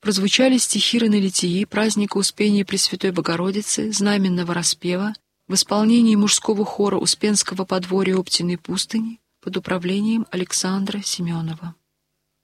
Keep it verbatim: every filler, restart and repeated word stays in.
прозвучали стихи Ранолитии, праздника Успения Пресвятой Богородицы, знаменного распева в исполнении мужского хора Успенского подворья Оптиной пустыни под управлением Александра Семенова.